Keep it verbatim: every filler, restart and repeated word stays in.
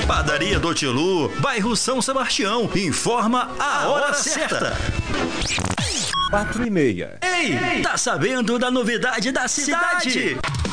Padaria do Tilu, bairro São Sebastião, informa a hora certa. Quatro e meia. Ei, tá sabendo da novidade da cidade?